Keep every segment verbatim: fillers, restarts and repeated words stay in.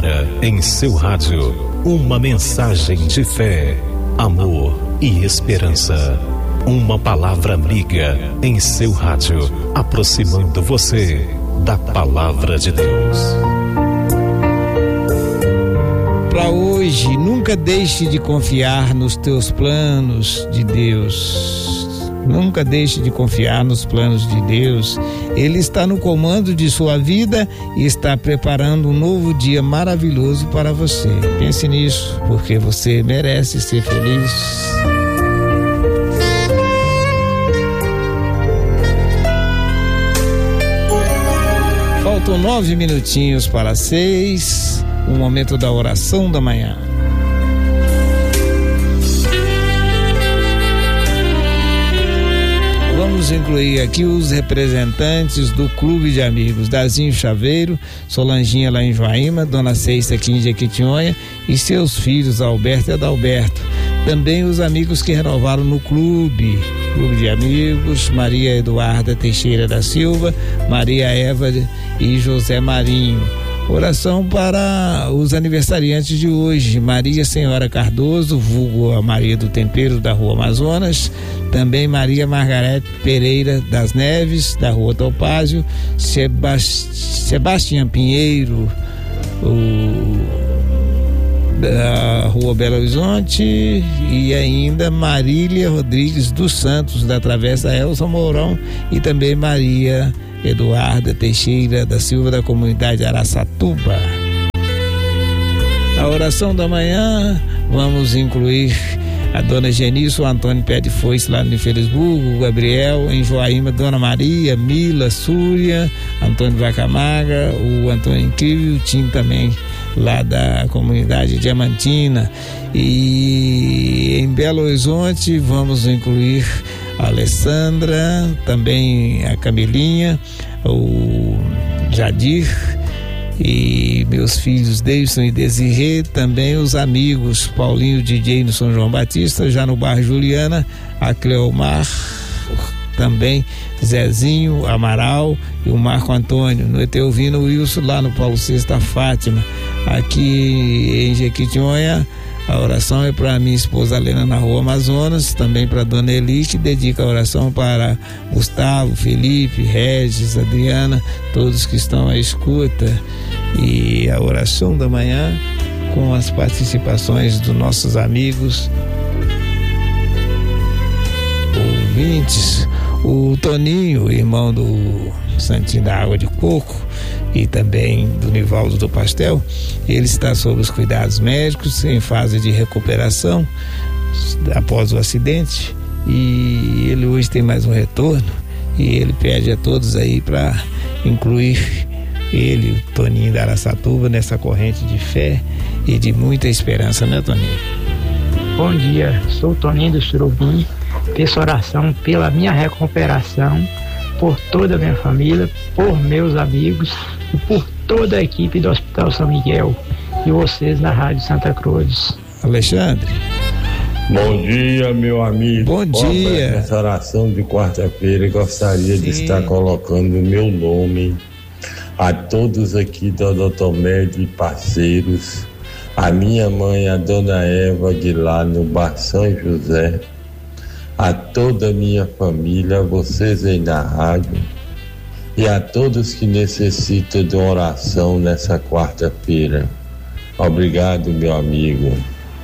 Agora em seu rádio, uma mensagem de fé, amor e esperança. Uma palavra amiga em seu rádio, aproximando você da palavra de Deus. Para hoje, nunca deixe de confiar nos teus planos de Deus. Nunca deixe de confiar nos planos de Deus. Ele está no comando de sua vida e está preparando um novo dia maravilhoso para você. Pense nisso, porque você merece ser feliz. Faltam nove minutinhos para seis, o momento da oração da manhã. Vamos incluir aqui os representantes do Clube de Amigos, Dazinho Chaveiro, Solanginha lá em Joaíma, Dona Ceissa aqui em Jequitinhonha e seus filhos Alberto e Adalberto. Também os amigos que renovaram no clube, Clube de Amigos, Maria Eduarda Teixeira da Silva, Maria Eva e José Marinho. Oração para os aniversariantes de hoje: Maria Senhora Cardoso, vulgo a Maria do Tempero da Rua Amazonas, também Maria Margarete Pereira das Neves, da Rua Topázio, Sebast... Sebastião Pinheiro, o... da Rua Belo Horizonte, e ainda Marília Rodrigues dos Santos, da Travessa Elza Mourão, e também Maria Eduarda Teixeira da Silva, da comunidade Araçatuba. Na oração da manhã, vamos incluir a Dona Genice, o Antônio Pé de Foice lá no Felisburgo, o Gabriel em Joaíma, Dona Maria, Mila, Súria, Antônio Vacamaga, o Antônio Incrível, o Tim também lá da comunidade Diamantina. E em Belo Horizonte vamos incluir a Alessandra, também a Camilinha, o Jadir e meus filhos Davidson e Desirê, também os amigos Paulinho D J no São João Batista, já no bairro Juliana, a Cleomar, também Zezinho, Amaral e o Marco Antônio, no Eteuvino Wilson, lá no Paulo Sexta Fátima. Aqui em Jequitinhonha, a oração é para minha esposa Helena na Rua Amazonas, também para Dona Eli, que dedica a oração para Gustavo, Felipe, Regis, Adriana, todos que estão à escuta. E a oração da manhã com as participações dos nossos amigos ouvintes, o Toninho, irmão do Santinho da Água de Coco, e também do Nivaldo do Pastel. Ele está sob os cuidados médicos, em fase de recuperação após o acidente, e ele hoje tem mais um retorno, e ele pede a todos aí para incluir ele, o Toninho da Araçatuba, nessa corrente de fé e de muita esperança, né, Toninho? Bom dia, sou o Toninho do Surubim. Peço oração pela minha recuperação, por toda a minha família, por meus amigos e por toda a equipe do Hospital São Miguel e vocês na Rádio Santa Cruz. Alexandre. Bom dia, meu amigo. Bom dia. Nessa oração de quarta-feira, gostaria Sim. de estar colocando o meu nome a todos aqui da Odotomed e parceiros, a minha mãe, a Dona Eva Aguilar, no Bar São José, a toda a minha família, vocês aí na rádio, e a todos que necessitam de uma oração nessa quarta-feira. Obrigado, meu amigo.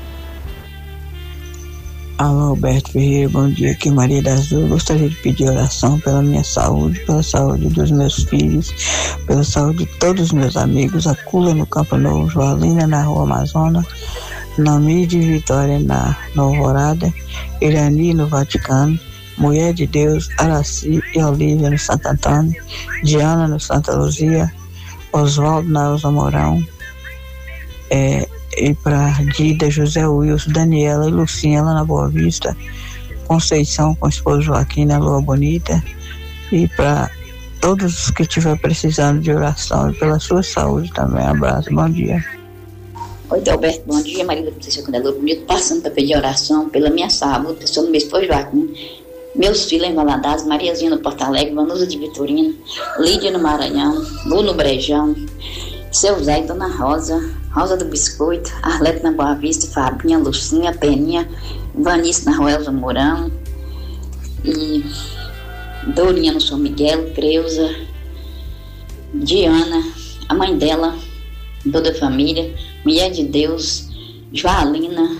Alô, Alberto Ferreira, bom dia, aqui Maria da Azul. Gostaria de pedir oração pela minha saúde, pela saúde dos meus filhos, pela saúde de todos os meus amigos, a Cula no Campo Novo, Joalina na Rua Amazonas, Nami de Vitória na Alvorada, Irani no Vaticano, Mulher de Deus, Araci e Olívia no Santo Antônio, Diana no Santa Luzia, Oswaldo na Elza Mourão, é, e para Dida, José Wilson, Daniela e Lucinha lá na Boa Vista, Conceição com o esposo Joaquim na Lua Bonita, e para todos que estiver precisando de oração e pela sua saúde também. Abraço, bom dia. Oi, Alberto, bom dia. Maria da Conceição Candelô, bonito, passando para pedir oração pela minha saúde, pessoa no mês foi Joaquim, meus filhos em Valadares, Mariazinha no Porto Alegre, Vanusa de Vitorino, Lídia no Maranhão, Lu no Brejão, seu Zé e Dona Rosa, Rosa do Biscoito, Arlete na Boa Vista, Fabinha, Lucinha, Peninha, Vanice na Rua Elza Mourão, e Dorinha no São Miguel, Creuza, Diana, a mãe dela, toda a família, Mulher de Deus, Joalina,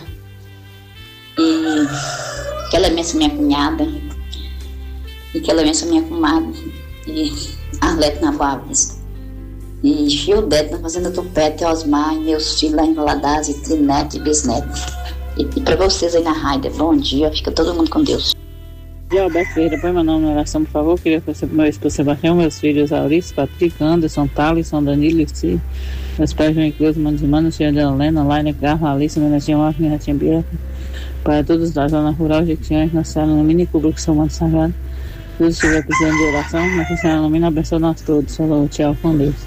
e que ela é minha cunhada, e que ela é minha comadre, e Arlete na Boa Vista, e Gildete na Fazenda Tupete, Osmar, e meus filhos lá em Valadares, e Neto e Bisneto. E, e para vocês aí na rádio, bom dia, fica todo mundo com Deus. Bom dia, Alberto Ferreira, põe meu nome na oração, por favor. Queria oferecer para o meu esposo Sebastião, meus filhos Aurice, Patrick, Anderson, Thaleson, Danilo, Luci, meus pais João e Cruz, manos e manos, Tia de Helena, Laine, Garra, Alice, minha netinha Marco, minha netinha Bia, para todos da zona rural, Jequitinhonha, Nossa Senhora, no mini cubro que são mantos sagrados. Se estiver precisando de oração, Nossa Senhora, no mini abençoa nós todos. Falou, tchau, com Deus.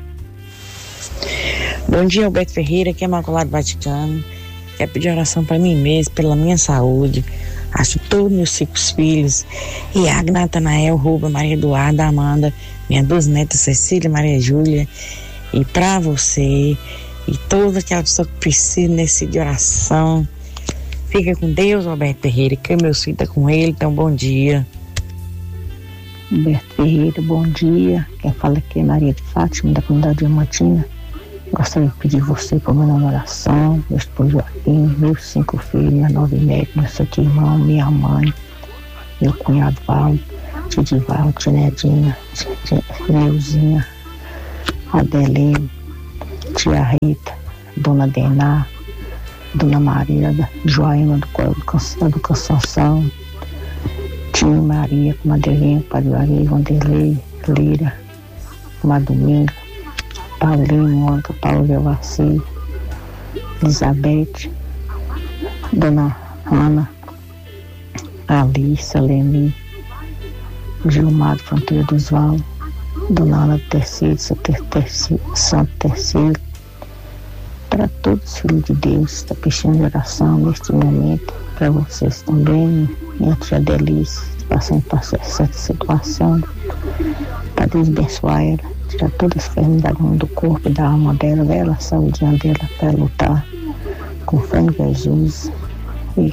Bom dia, Alberto Ferreira, aqui é Imaculado Vaticano. Quero pedir oração para mim mesmo, pela minha saúde. Acho todos meus cinco filhos, Iago, Natanael, Ruba, Maria Eduarda, Amanda, minhas duas netas, Cecília e Maria Júlia, e para você e toda aquela pessoa que precisa nesse de oração. Fica com Deus, Alberto Ferreira, que meu filho está com ele, então bom dia. Alberto Ferreira, bom dia. Quem fala aqui é Maria de Fátima, da comunidade Diamantina. Gostaria de pedir você para minha oração, meu esposo Joaquim, meus cinco filhos, minha nove netos, meus sete irmãos, minha mãe, meu cunhado Val, tia Dival, tia Nedinha, tia Neuzinha, Adeline, tia Rita, dona Dená, dona Maria, Joaína do Educação, Educação, tia Maria, Madelinha, Padre Maria, Vanderlei, Lira, Domingo, Paulinho, Mônica, Paulo Levaci, Elizabeth, Dona Ana, Alice, Leni, Gilmar, Fronteira dos Val, Dona Ana Terceiro, Santo Terceiro, para todos os filhos de Deus, está pedindo de oração neste momento, para vocês também, minha tia Delice, passando por essa situação, para Deus abençoar ela, tirar toda a enfermidade do corpo e da alma dela, dela, a saúde dela, para lutar com fé em Jesus. E...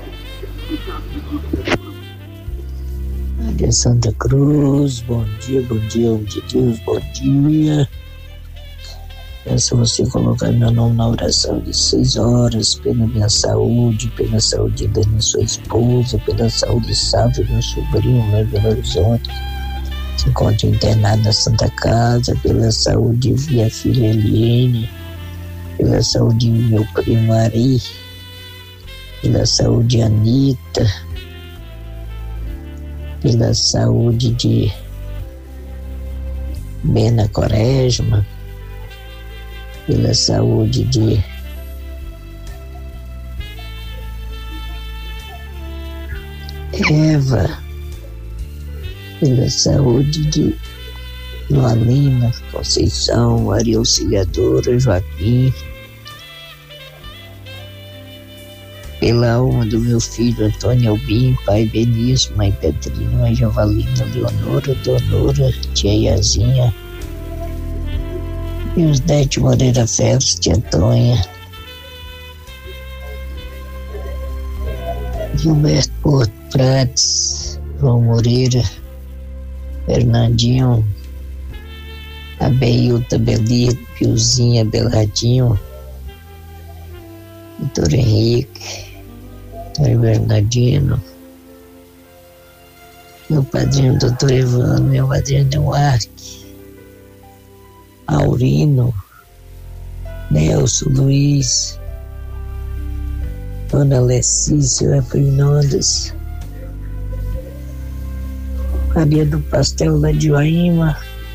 Maria Santa Cruz, bom dia, bom dia, bom dia, Deus, bom dia. Peço você colocar meu nome na oração de seis horas, pela minha saúde, pela saúde da minha sua esposa, pela saúde sábia do meu sobrinho lá em Belo Horizonte, se encontra internado na Santa Casa, pela saúde de minha filha Eliene, pela saúde de meu primo Ari, pela saúde de Anitta, pela saúde de Bena Quaresma, pela saúde de Eva, pela saúde de Lualina, Conceição, Maria Auxiliadora, Joaquim, pela alma do meu filho Antônio Albinho, pai Benício, mãe Pedrina, mãe Javalina, Leonora, Donora, tia Iazinha, meus netos Moreira Ferros, tia Tonha, Gilberto Porto Prates, João Moreira, Fernandinho, Abeilta Belito, Piozinha Beladinho, Doutor Henrique, Doutor Bernardino, meu padrinho Doutor Evandro, meu padrinho Duarte, Aurino, Nelson Luiz, Dona Lecícia Fernandes, Maria do Pastel da Joaíma,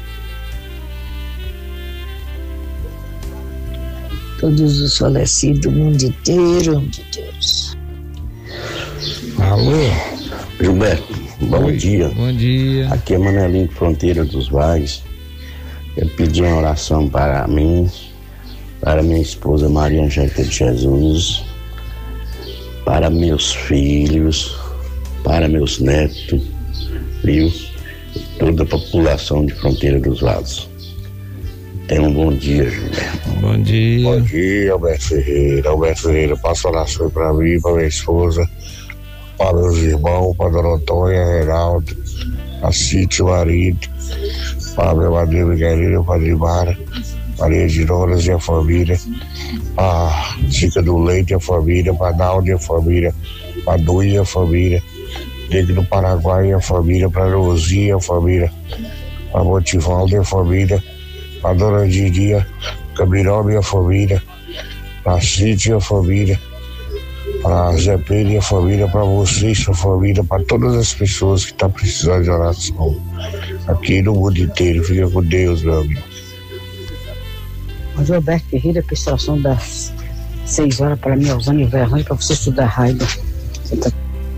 todos os falecidos do mundo inteiro, de Deus. Alô? Gilberto, bom Oi, dia. Bom dia. Aqui é Manelinho, Fronteira dos Vales. Eu pedi uma oração para mim, para minha esposa Maria Angélica de Jesus, para meus filhos, para meus netos, viu? Toda a população de Fronteira dos Vales. Tenha um bom dia, Gilberto. Bom dia. Bom dia, Alberto Ferreira. Alberto Ferreira, passa oração para mim, para minha esposa, para meus irmãos, para Dona Antônia, Reinaldo, a Cíntia, o marido, para meu marido Miguelino, para Dimara, Maria de Ronas e a família, para Zica do Leite e a família, para Naldo e a família, para Dui e a família, Negro do Paraguai e a família, para Rosi e a família, para Motivaldo e a família, para Dona Diria, Cabiroba e a família, para Cíntia e a família, para Zé Pedro e a família, para você e sua família, para todas as pessoas que estão precisando de oração aqui no mundo inteiro. Fica com Deus, meu amigo. Mas o Alberto Ferreira, a prestação das seis horas para mim, usando inverno, para você estudar raiva. Você tá...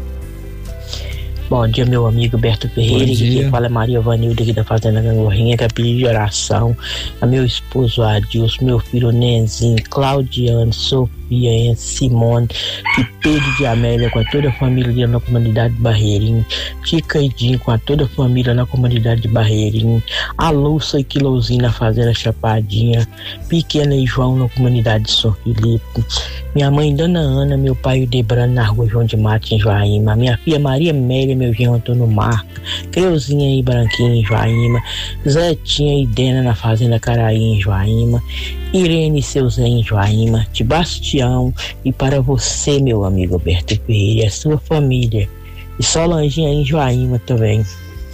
Bom dia, meu amigo Berto Ferreira, que fala é Maria Vanilda aqui da Fazenda Gangorrinha, que é pedir de oração a meu esposo Adilson, meu filho Nenzinho, Claudiane, Sofia, Simone, e Pedro de Amélia, com a toda a família dele na comunidade de Barreirinho, Tica e Dinho, com a toda a família na comunidade de Barreirinho, a Lúcia e Quilozinho na Fazenda Chapadinha, Pequena e João na comunidade de São Filipe, minha mãe Dona Ana, meu pai o Debrano na rua João de Matos em Joaíma, minha filha Maria Mélia, meu genro Antônio Marca, Creuzinha e Branquinha em Joaíma, Zetinha e Dena na Fazenda Caraí em Joaíma, Irene e seu Zé em Joaíma, Sebastião, e para você, meu amigo Alberto Ferreira, e a sua família, e Solanginha em Joaíma também.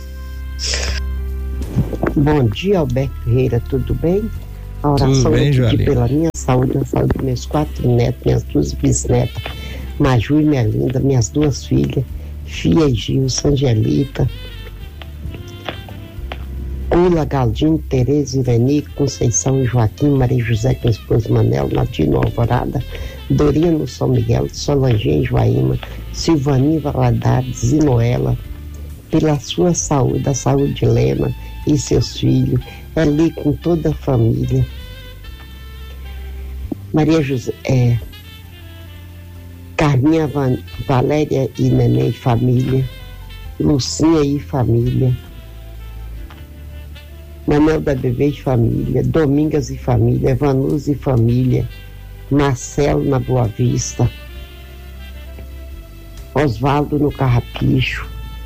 Bom dia, Alberto Ferreira, tudo bem? A oração é pedir pela minha saúde, a saúde dos meus quatro netos, minhas duas bisnetas, Maju e Melinda, minhas duas filhas, Fia e Gil, Angelita, Ula, Galdinho, Tereza, Irene, Conceição e Joaquim, Maria José com o esposo Manel, Natino Alvorada, Dorinha no São Miguel, Solange em Joaíma, Silvani Valadares, Zinoela, pela sua saúde, a saúde de Lena e seus filhos, ali com toda a família. Maria José, é, Carminha, Van, Valéria e Neném e família, Lucinha e família, Manuel da Bebê e família, Domingas e família, Vanus e família, Marcelo na Boa Vista, Osvaldo no Carrapicho,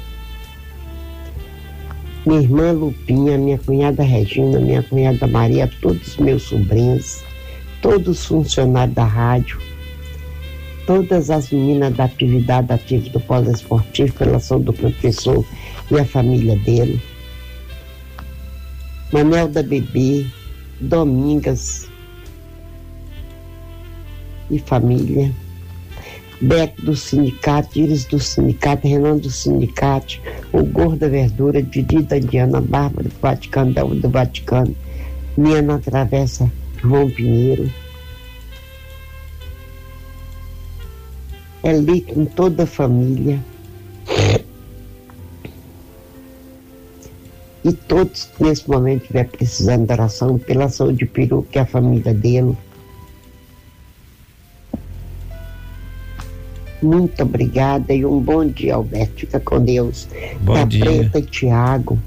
minha irmã Lupinha, minha cunhada Regina, minha cunhada Maria, todos os meus sobrinhos, todos os funcionários da rádio, todas as meninas da atividade ativa do polo esportivo, pela ação do professor e a família dele, Manel da Bebê, Domingas e família, Beto do sindicato, Iris do sindicato, Renan do sindicato, o Gordo da Verdura, Didi da Indiana, Bárbara do Vaticano, Delva do Vaticano, Minha na Travessa, João Pinheiro, ali com toda a família, e todos que nesse momento estiver precisando de oração pela saúde de Peru, que é a família dele. Muito obrigada e um bom dia, Alberto. Fica com Deus. Bom da dia. Preta e Tiago.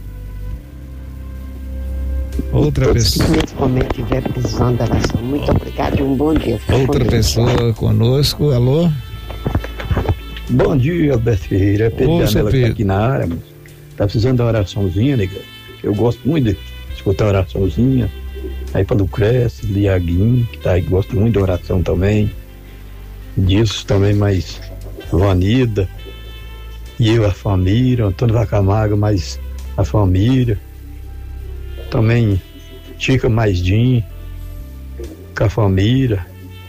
Outra e todos pessoa. que nesse momento estiver precisando de oração. Muito obrigada e um bom dia. Fica Outra com Deus. pessoa conosco, alô? Bom dia, Alberto Ferreira. Pedro Ô, Janela seu que tá Pedro. aqui na área, mas tá precisando da oraçãozinha, nega. Eu gosto muito de escutar a oraçãozinha. Aí para Lucrécia, Liaguinho, que tá aí, gosto muito da oração também. Disso também, mais Vanida, e eu, a família, Antônio Vacamaga, mais a família. Também Tica mais Jim, com a família.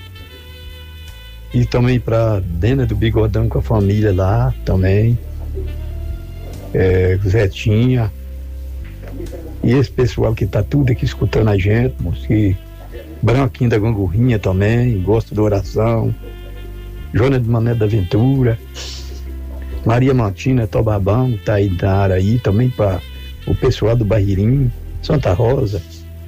E também para Dena do Bigodão com a família lá também. É, Zetinha. E esse pessoal que tá tudo aqui escutando a gente, moço, que Branquinho da Gangorrinha também, gosta da oração. Joana de Mané da Ventura, Maria Montina, Tobabão, tá aí na área aí, também para o pessoal do Barreirinho, Santa Rosa,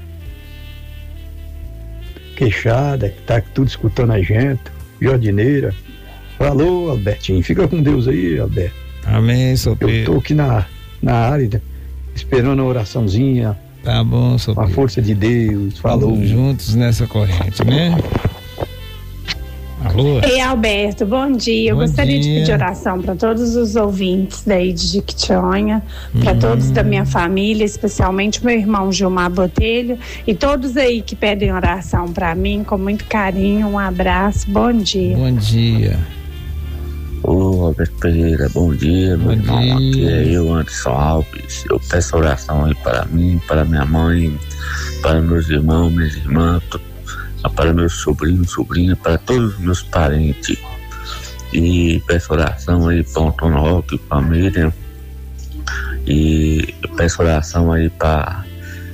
Queixada, que tá tudo escutando a gente, Jardineira. Falou, Albertinho, fica com Deus aí, Alberto. Amém, seu Pedro. Eu tô aqui na, na área, esperando a oraçãozinha Tá bom, seu Com a força de Deus, falou. Vamos juntos nessa corrente, né? Alô? Ei, Alberto, bom dia. Bom Eu gostaria dia. de pedir oração para todos os ouvintes daí de Jequitinhonha, para Hum. todos da minha família, especialmente meu irmão Gilmar Botelho e todos aí que pedem oração para mim, com muito carinho. Um abraço, bom dia. Bom dia. Ô, Alberto Pereira, bom dia, meu irmão. Aqui é eu, Anderson Alves. Eu peço oração aí para mim, para minha mãe, para meus irmãos, minhas irmãs, para meus sobrinhos, sobrinhas, para todos os meus parentes. E peço oração aí para o Antônio Roque, família. E peço oração aí para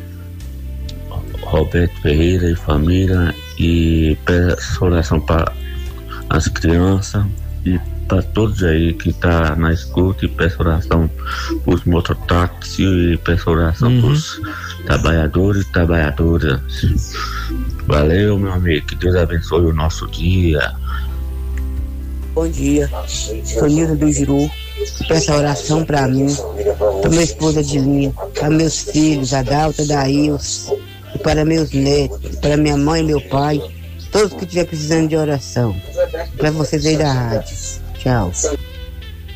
Roberto Ferreira e família. E peço oração para as crianças e para todos aí que tá na escuta. E peço oração para os mototáxis e peço oração Uhum. para os trabalhadores e trabalhadoras. Valeu, meu amigo, que Deus abençoe o nosso dia. Bom dia, sou Nilda do Giru. Peço a oração para mim, para minha esposa Dilinha, para meus filhos, Adalto, Daíos, e para meus netos, para minha mãe e meu pai, todos que estiver precisando de oração. Para vocês aí da rádio. Tchau.